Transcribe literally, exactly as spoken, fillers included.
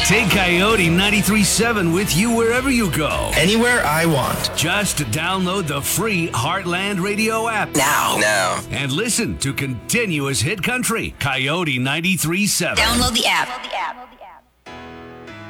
Take Coyote ninety-three point seven with you wherever you go. Anywhere I want. Just download the free Heartland Radio app Now. Now. and listen to continuous hit country. Coyote ninety-three point seven. Download the app.